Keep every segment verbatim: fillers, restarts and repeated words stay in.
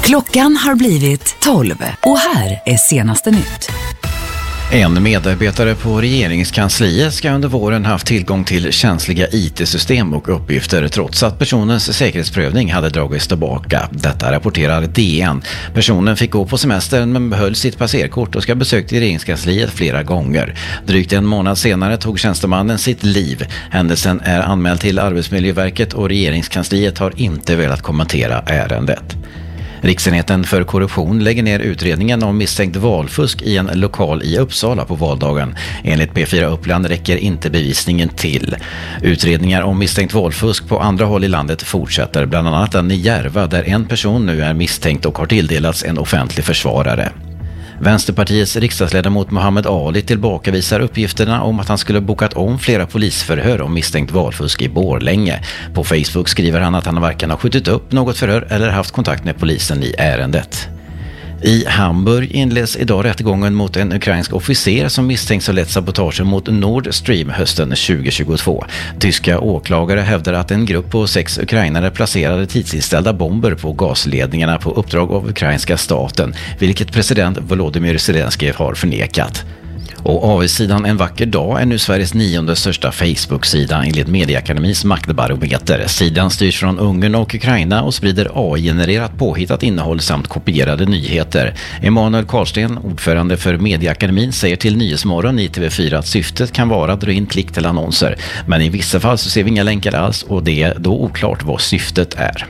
Klockan har blivit tolv och här är senaste nytt. En medarbetare på regeringskansliet ska under våren haft tillgång till känsliga I T-system och uppgifter trots att personens säkerhetsprövning hade dragits tillbaka. Detta rapporterar D N. Personen fick gå på semestern men behöll sitt passerkort och ska besökt regeringskansliet flera gånger. Drygt en månad senare tog tjänstemannen sitt liv. Händelsen är anmäld till Arbetsmiljöverket och regeringskansliet har inte velat kommentera ärendet. Riksenheten för korruption lägger ner utredningen om misstänkt valfusk i en lokal i Uppsala på valdagen. Enligt P fyra Uppland räcker inte bevisningen till. Utredningar om misstänkt valfusk på andra håll i landet fortsätter, bland annat den i Järva där en person nu är misstänkt och har tilldelats en offentlig försvarare. Vänsterpartiets riksdagsledamot Mohammed Ali tillbakavisar uppgifterna om att han skulle bokat om flera polisförhör om misstänkt valfusk i Borlänge. På Facebook skriver han att han varken har skjutit upp något förhör eller haft kontakt med polisen i ärendet. I Hamburg inleds idag rättegången mot en ukrainsk officer som misstänks ha lett sabotagen mot Nord Stream hösten tjugohundratjugotvå. Tyska åklagare hävdar att en grupp på sex ukrainare placerade tidsinställda bomber på gasledningarna på uppdrag av ukrainska staten, vilket president Volodymyr Zelensky har förnekat. Och A V-sidan En vacker dag är nu Sveriges nionde största Facebook-sida enligt Mediaakademins maktbarometer. Sidan styrs från Ungern och Ukraina och sprider A I-genererat påhittat innehåll samt kopierade nyheter. Emanuel Karlsten, ordförande för Mediaakademin, säger till Nyhetsmorgon i T V fyra att syftet kan vara att dra in klick till annonser. Men i vissa fall så ser vi inga länkar alls och det är då oklart vad syftet är.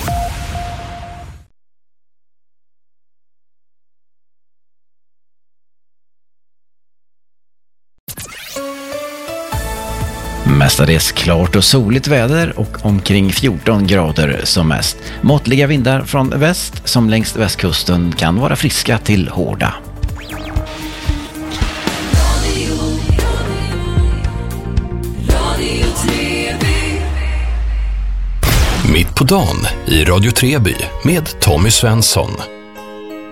Mestadels klart och soligt väder och omkring fjorton grader som mest. Måttliga vindar från väst som längs västkusten kan vara friska till hårda. Mitt på dagen i Radio Treby med Tommy Svensson.